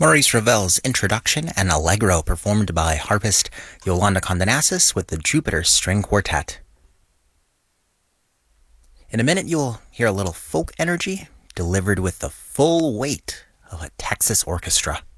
Maurice Ravel's Introduction and Allegro performed by harpist Yolanda Condenasis with the Jupiter String Quartet. In a minute you'll hear a little folk energy delivered with the full weight of a Texas orchestra.